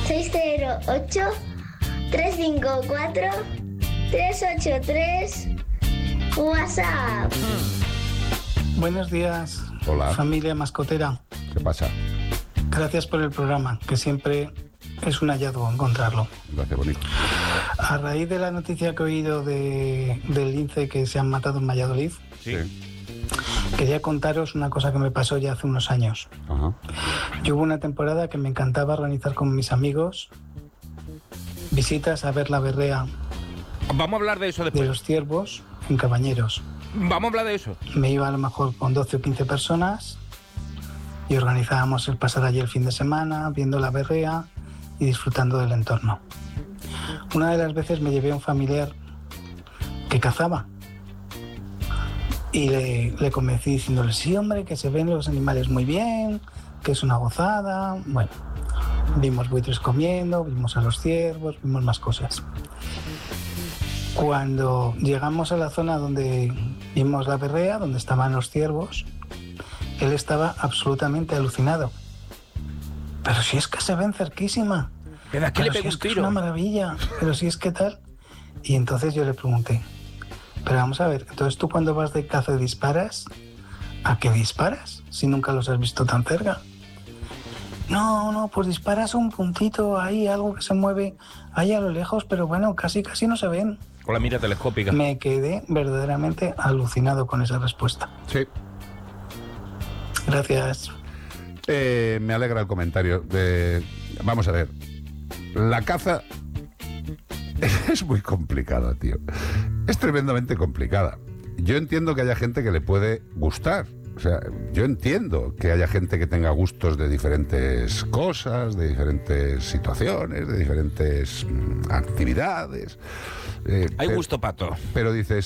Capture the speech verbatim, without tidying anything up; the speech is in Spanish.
seis cero ocho, tres cinco cuatro, tres ocho tres. WhatsApp. Buenos días. Hola. Familia mascotera. ¿Qué pasa? Gracias por el programa, que siempre es un hallazgo encontrarlo. Gracias, bonito. A raíz de la noticia que he oído de, del lince que se han matado en Valladolid, Sí. quería contaros una cosa que me pasó ya hace unos años. Ajá. Yo hubo una temporada que me encantaba organizar con mis amigos visitas a ver la berrea Vamos a hablar de eso de después. los ciervos en Cabañeros. Vamos a hablar de eso. Me iba a lo mejor con doce o quince personas y organizábamos el pasar allí el fin de semana, viendo la berrea y disfrutando del entorno. Una de las veces me llevé a un familiar que cazaba y le, le convencí diciéndole, sí, hombre, que se ven los animales muy bien, que es una gozada. Bueno, vimos buitres comiendo, vimos a los ciervos, vimos más cosas. Cuando llegamos a la zona donde vimos la berrea, donde estaban los ciervos, él estaba absolutamente alucinado. Pero si es que se ven cerquísima. Pero aquí le Pero pego si un es que es tiro. una maravilla. Pero si es que tal. Y entonces yo le pregunté, pero vamos a ver, entonces tú cuando vas de caza y disparas, ¿a qué disparas? Si nunca los has visto tan cerca. No, no, pues disparas un puntito ahí, algo que se mueve ahí a lo lejos, pero bueno, casi casi no se ven. Con la mira telescópica. Me quedé verdaderamente alucinado con esa respuesta. Sí. Gracias. Eh, me alegra el comentario. De... Vamos a ver. La caza es muy complicada, tío. Es tremendamente complicada. Yo entiendo que haya gente que le puede gustar. O sea, yo entiendo que haya gente que tenga gustos de diferentes cosas, de diferentes situaciones, de diferentes mm, actividades. Eh, Hay pero- gusto pato. Pero dices,